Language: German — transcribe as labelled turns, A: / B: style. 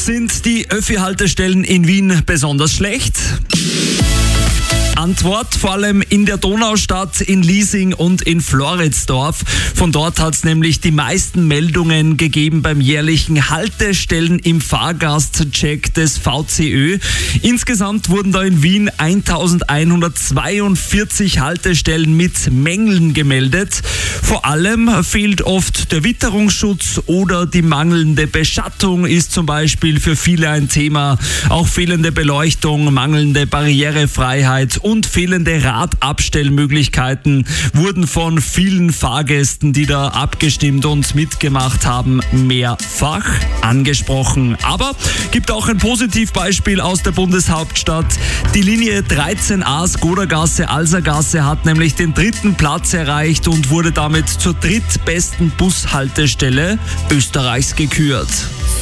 A: Sind die Öffi-Haltestellen in Wien besonders schlecht? Antwort, vor allem in der Donaustadt, in Liesing und in Floridsdorf. Von dort hat es nämlich die meisten Meldungen gegeben beim jährlichen Haltestellen im Fahrgastcheck des VCÖ. Insgesamt wurden da in Wien 1142 Haltestellen mit Mängeln gemeldet. Vor allem fehlt oft der Witterungsschutz oder die mangelnde Beschattung ist zum Beispiel für viele ein Thema. Auch fehlende Beleuchtung, mangelnde Barrierefreiheit und fehlende Radabstellmöglichkeiten wurden von vielen Fahrgästen, die da abgestimmt und mitgemacht haben, mehrfach angesprochen. Aber gibt auch ein Positivbeispiel aus der Bundeshauptstadt. Die Linie 13a Skodergasse-Alsergasse hat nämlich den 3. Platz erreicht und wurde damit zur drittbesten Bushaltestelle Österreichs gekürt.